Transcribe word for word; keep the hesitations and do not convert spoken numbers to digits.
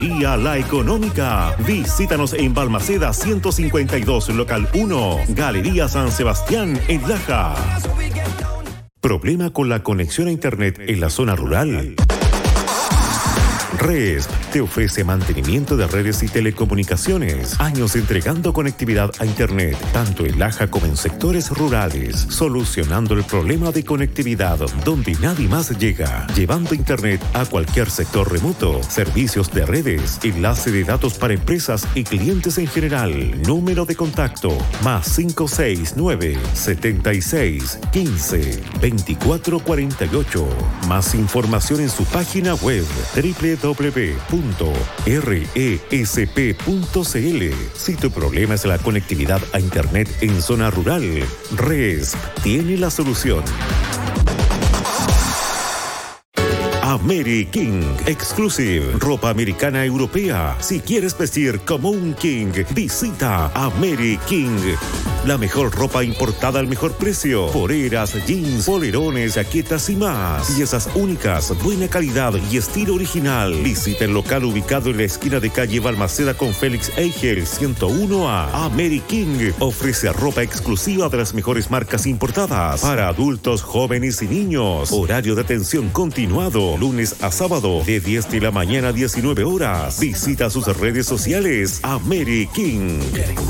Y a la económica. Visítanos en Balmaceda ciento cincuenta y dos, local uno, Galería San Sebastián, en Laja. ¿Problema con la conexión a internet en la zona rural? RESP te ofrece mantenimiento de redes y telecomunicaciones. Años entregando conectividad a internet, tanto en Laja como en sectores rurales, solucionando el problema de conectividad donde nadie más llega, llevando internet a cualquier sector remoto, servicios de redes, enlace de datos para empresas y clientes en general. Número de contacto más cinco seis nueve, setenta y seis, quince, veinticuatro cuarenta y ocho. Más información en su página web doble u doble u doble u punto resp punto c l. Si tu problema es la conectividad a internet en zona rural, RESP tiene la solución. AmeriKing Exclusive, ropa americana europea. Si quieres vestir como un king, visita AmeriKing. La mejor ropa importada al mejor precio. Poleras, jeans, polerones, jaquetas y más. Piezas únicas, buena calidad y estilo original. Visita el local ubicado en la esquina de calle Balmaceda con Félix Eigel ciento uno A. AmeriKing ofrece ropa exclusiva de las mejores marcas importadas para adultos, jóvenes y niños. Horario de atención continuado, lunes a sábado, de diez de la mañana a diecinueve horas. Visita sus redes sociales. AmeriKing.